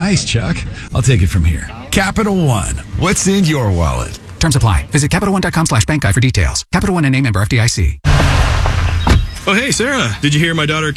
Nice, Chuck. I'll take it from here. Capital One. What's in your wallet? Terms apply. Visit CapitalOne.com/bank guide for details. Capital One and a member FDIC. Oh, hey, Sarah. Did you hear my daughter